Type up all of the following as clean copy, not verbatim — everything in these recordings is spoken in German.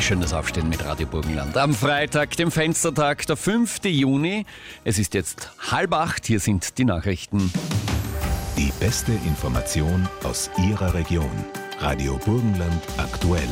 Schönes Aufstehen mit Radio Burgenland. Am Freitag, dem Fenstertag, der 5. Juni. Es ist jetzt 7:30. Hier sind die Nachrichten. Die beste Information aus Ihrer Region. Radio Burgenland aktuell.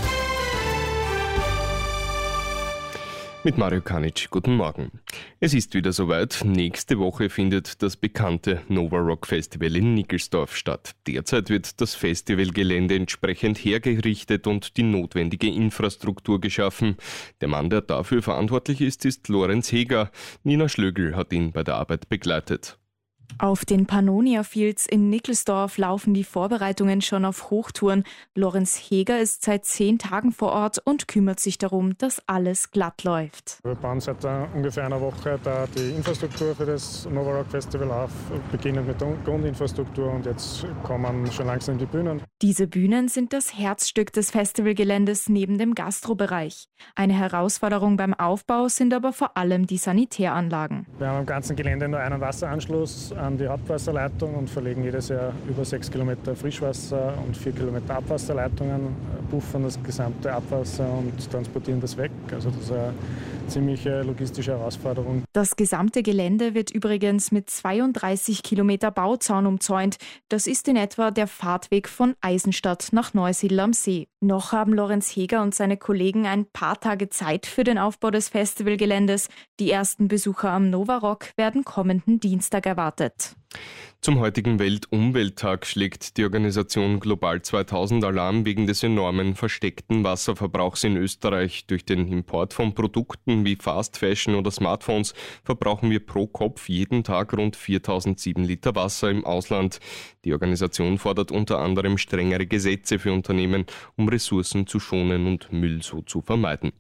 Mit Mario Kanic, guten Morgen. Es ist wieder soweit. Nächste Woche findet das bekannte Nova Rock Festival in Nickelsdorf statt. Derzeit wird das Festivalgelände entsprechend hergerichtet und die notwendige Infrastruktur geschaffen. Der Mann, der dafür verantwortlich ist Lorenz Heger. Nina Schlögl hat ihn bei der Arbeit begleitet. Auf den Pannonia Fields in Nickelsdorf laufen die Vorbereitungen schon auf Hochtouren. Lorenz Heger ist seit 10 Tagen vor Ort und kümmert sich darum, dass alles glatt läuft. Wir bauen seit ungefähr einer Woche die Infrastruktur für das Nova Rock Festival auf, beginnend mit der Grundinfrastruktur und jetzt kommen schon langsam die Bühnen. Diese Bühnen sind das Herzstück des Festivalgeländes neben dem Gastrobereich. Eine Herausforderung beim Aufbau sind aber vor allem die Sanitäranlagen. Wir haben am ganzen Gelände nur einen Wasseranschluss an die Hauptwasserleitung und verlegen jedes Jahr über 6 Kilometer Frischwasser und 4 Kilometer Abwasserleitungen, buffern das gesamte Abwasser und transportieren das weg. Also das ist eine ziemliche logistische Herausforderung. Das gesamte Gelände wird übrigens mit 32 Kilometer Bauzaun umzäunt. Das ist in etwa der Fahrtweg von Eisenstadt nach Neusiedl am See. Noch haben Lorenz Heger und seine Kollegen ein paar Tage Zeit für den Aufbau des Festivalgeländes. Die ersten Besucher am Nova Rock werden kommenden Dienstag erwartet. Zum heutigen Weltumwelttag schlägt die Organisation Global 2000 Alarm wegen des enormen versteckten Wasserverbrauchs in Österreich. Durch den Import von Produkten wie Fast Fashion oder Smartphones verbrauchen wir pro Kopf jeden Tag rund 4007 Liter Wasser im Ausland. Die Organisation fordert unter anderem strengere Gesetze für Unternehmen, um Ressourcen zu schonen und Müll so zu vermeiden.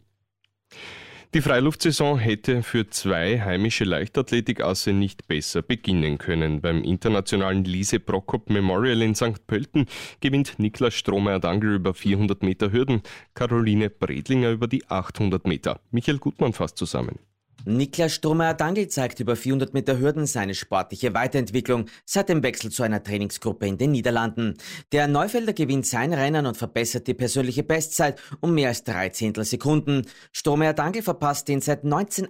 Die Freiluftsaison hätte für 2 heimische Leichtathletikasse nicht besser beginnen können. Beim internationalen Lise Prokop Memorial in St. Pölten gewinnt Niklas Strohmeier-Dangl über 400 Meter Hürden, Caroline Bredlinger über die 800 Meter. Michael Gutmann fasst zusammen. Niklas Strohmeier-Dangl zeigt über 400 Meter Hürden seine sportliche Weiterentwicklung seit dem Wechsel zu einer Trainingsgruppe in den Niederlanden. Der Neufelder gewinnt sein Rennen und verbessert die persönliche Bestzeit um mehr als 3 Zehntelsekunden. Strohmeier-Dangl verpasst den seit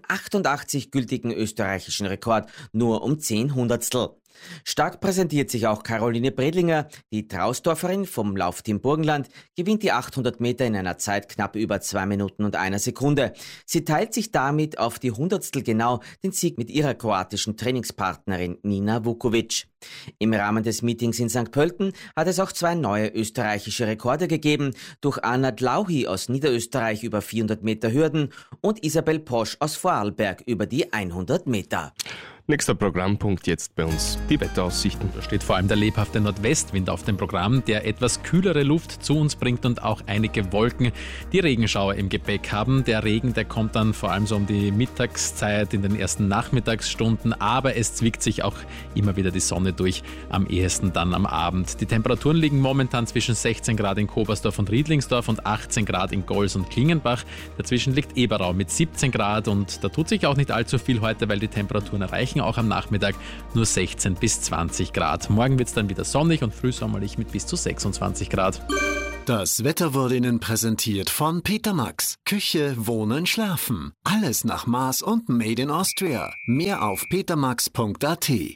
1988 gültigen österreichischen Rekord nur um 10 Hundertstel. Stark präsentiert sich auch Caroline Bredlinger. Die Trausdorferin vom Laufteam Burgenland gewinnt die 800 Meter in einer Zeit knapp über 2 Minuten und 1 Sekunde. Sie teilt sich damit auf die Hundertstel genau den Sieg mit ihrer kroatischen Trainingspartnerin Nina Vukovic. Im Rahmen des Meetings in St. Pölten hat es auch 2 neue österreichische Rekorde gegeben, durch Anna Dlauhi aus Niederösterreich über 400 Meter Hürden und Isabel Posch aus Vorarlberg über die 100 Meter. Nächster Programmpunkt jetzt bei uns, die Wetteraussichten. Da steht vor allem der lebhafte Nordwestwind auf dem Programm, der etwas kühlere Luft zu uns bringt und auch einige Wolken, die Regenschauer im Gepäck haben. Der Regen, der kommt dann vor allem so um die Mittagszeit, in den ersten Nachmittagsstunden, aber es zwickt sich auch immer wieder die Sonne durch, am ehesten dann am Abend. Die Temperaturen liegen momentan zwischen 16 Grad in Kobersdorf und Riedlingsdorf und 18 Grad in Gols und Klingenbach. Dazwischen liegt Eberau mit 17 Grad und da tut sich auch nicht allzu viel heute, weil die Temperaturen erreichen auch am Nachmittag nur 16 bis 20 Grad. Morgen wird es dann wieder sonnig und frühsommerlich mit bis zu 26 Grad. Das Wetter wurde Ihnen präsentiert von Peter Max. Küche, Wohnen, Schlafen. Alles nach Maß und Made in Austria. Mehr auf petermax.at. Hier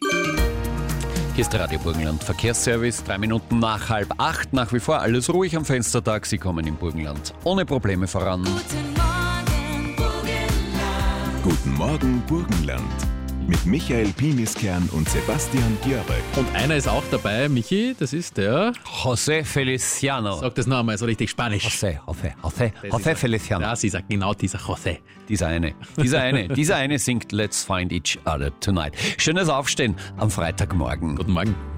ist der Radio Burgenland Verkehrsservice, 3 Minuten nach 7:30. Nach wie vor alles ruhig am Fenstertag. Sie kommen im Burgenland ohne Probleme voran. Guten Morgen Burgenland. Mit Michael Piniskern und Sebastian Gierbeck. Und einer ist auch dabei, Michi, das ist der José Feliciano. Sag das noch einmal so richtig spanisch. José Feliciano. Ja, sie sagt genau dieser José. Dieser eine singt Let's Find Each Other Tonight. Schönes Aufstehen am Freitagmorgen. Guten Morgen.